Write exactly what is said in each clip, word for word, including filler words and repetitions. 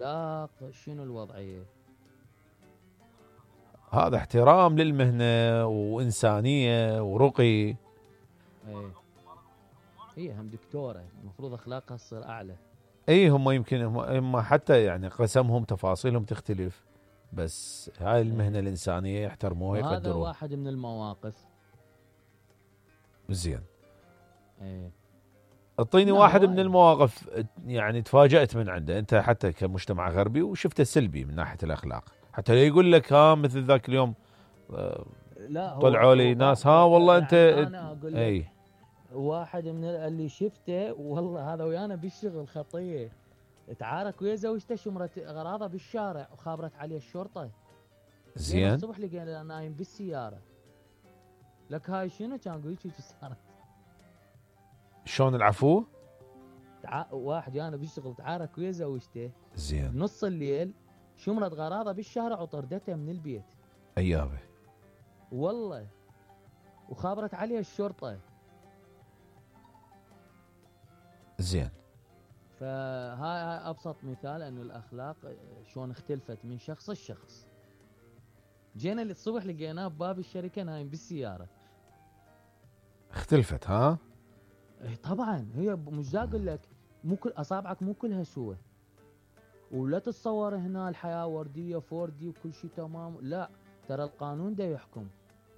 اخلاق شنو الوضعيه؟ هذا احترام للمهنة وإنسانية ورقي. ايه هي هم دكتورة المفروض اخلاقها تصير اعلى. اي هم يمكن هم, هم حتى يعني قسمهم تفاصيلهم تختلف، بس هاي المهنة ايه. الإنسانية يحترموها وهذا يقدروها. واحد من المواقف. زين. ايه. اعطيني لا واحد من هواي. المواقف يعني تفاجأت من عنده انت حتى كمجتمع غربي وشفته سلبي من ناحية الأخلاق، حتى لا يقول لك ها مثل ذاك اليوم آه، لا هو طلعوا لي هو ناس قا- ها والله انت. يعني انا اقول لك اي واحد من اللي شفته والله هذا ويانا بالشغل خطيه، تعارك ويا زوجته شمرت اغراضه بالشارع وخابرت عليه الشرطه. زين زين. الصبح لقينا نايم بالسياره. لك هاي شنو كان قوي شو صارت؟ شلون العفو؟ تع... واحد ويانا بالشغل تعارك ويا زوجته زين. بنص الليل، شمرت غراضه بالشارع وطردته من البيت. ايابه. والله وخابرت عليه الشرطه. زين. فهاي هاي ابسط مثال انه الاخلاق شلون اختلفت من شخص لشخص. جينا الصبح لقيناه بباب الشركه نايم بالسياره. اختلفت ها؟ إيه طبعا هي مش دا اقول لك مو كل اصابعك مو كلها سوى. ولا تتصور هنا الحياه ورديه فوردي وكل شيء تمام، لا ترى القانون دا يحكم.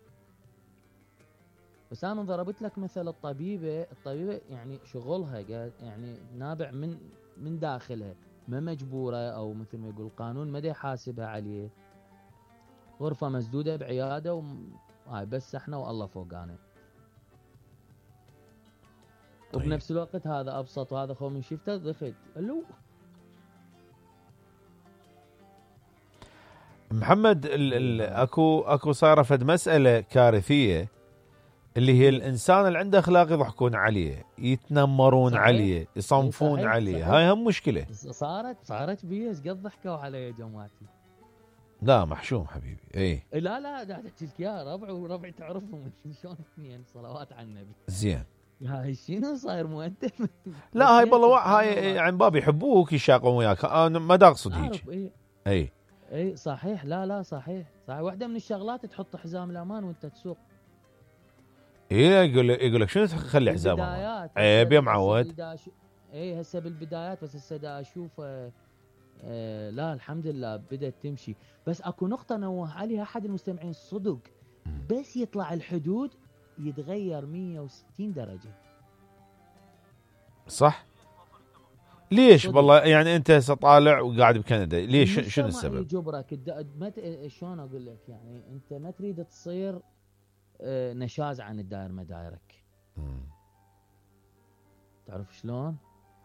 بس انا ضربت لك مثل الطبيبه، الطبيبه يعني شغلها يعني نابع من من داخلها، ما مجبوره او مثل ما يقول القانون ما دا يحاسبها عليه. غرفه مسدوده بعياده وهاي بس احنا والله فوقانا. طيب. وبنفس الوقت هذا ابسط وهذا خو من شفته ضخت الو. محمد ال ال اكو اكو صايره فد مساله كارثيه اللي هي الانسان اللي عنده اخلاق يضحكون عليه، يتنمرون صحيح. عليه، يصنفون صحيح. عليه. صحيح. هاي هم مشكله. صارت صارت بي ايش قد ضحكوا علي يا جماعتي. لا محشوم حبيبي. اي لا لا دا احكي لك يا ربع وربع تعرفهم شلون اثنين صلوات على النبي. زين. هاي شنو صاير مؤدب؟ لا هاي بالله هاي عن باب يحبوك يشاقون وياك، انا ما دا اقصد هيك. اي اي اي صحيح. لا لا صحيح صحيح. واحده من الشغلات تحط حزام الامان وانت تسوق. اي يقول يقول لك شنو تخلي حزام بالبدايات عيب يا معود. اي هسه بالبدايات بس هسه دا اشوف آه آه لا الحمد لله بدات تمشي. بس اكو نقطه نوه عليها احد المستمعين صدق، بس يطلع الحدود يتغير مية وستين درجه. صح. ليش صدق. والله يعني انت هسه طالع وقاعد بكندا ليش شنو السبب؟ يجبرك ما ت... شلون اقول لك يعني انت ما تريد تصير آه نشاز عن الداير مدايرك. مم. تعرف شلون؟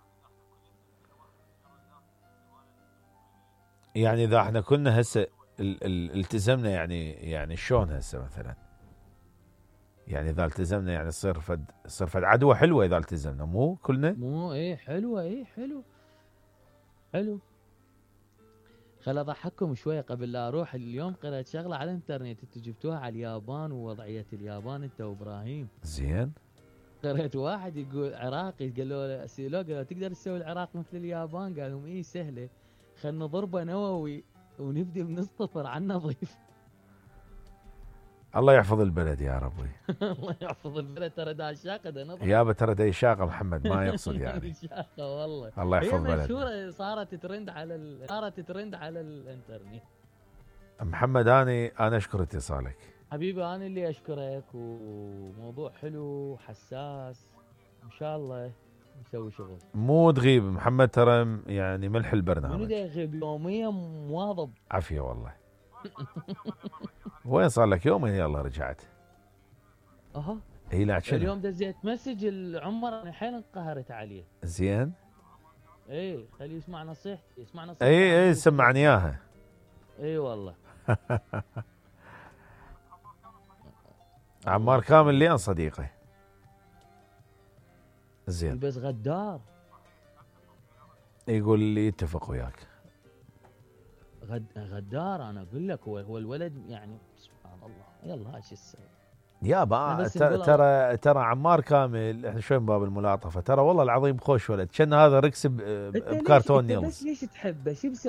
يعني اذا احنا كنا هسه ال ال التزمنا يعني يعني شلون هسه مثلا؟ يعني اذا التزمنا يعني تصير فد تصير فد عدوى حلوه اذا التزمنا مو كلنا؟ مو ايه حلوه ايه حلو حلو. خل اضحككم شويه قبل لا اروح. اليوم قرأت شغله على الانترنت انتوا جبتوها على اليابان ووضعيه اليابان انت وابراهيم. زين. قرأت واحد يقول عراقي قالوا له سيلو قالوا تقدر تسوي العراق مثل اليابان؟ قالوا ايه سهله، خلنا ضربه نووي ونبدا من الصفر على النظيف. الله يحفظ البلد يا ربي. الله يحفظ البلد. ترى دا شاقه دا نظر يابا ترى دا شاقه محمد ما يقصد يعني. شاقه والله. الله يحفظ بلدنا. هي مشهوره صارت ترند على ال... صارت ترند على الانترنت. محمد اني انا اشكر اتصالك حبيبي. انا اللي اشكرك وموضوع حلو وحساس ان شاء الله نسوي شغل. مو تغيب محمد ترى يعني ملح البرنامج. منو دا يغيب يوميا مواظب. عافيه والله. وين صار لك يومين يلا رجعت؟ اها اي لا شنو؟ اليوم دزيت مسج العمر انا حيل انقهرت عليه. زين. ايه خليه يسمع نصيحتي يسمع نصيحتي. اي اي سمعني اياها. اي والله. عمار كامل لين صديقي. زين. بس غدار. يقول لي يتفق وياك. غد... غدار انا اقول لك. هو هو الولد يعني سبحان الله. يلا ايش السبب؟ يابا ترى ترى عمار كامل احنا شوي من باب الملاطفه ترى والله العظيم خوش ولد كان هذا ركس بكرتون نيلز. بس ليش تحبه؟ شو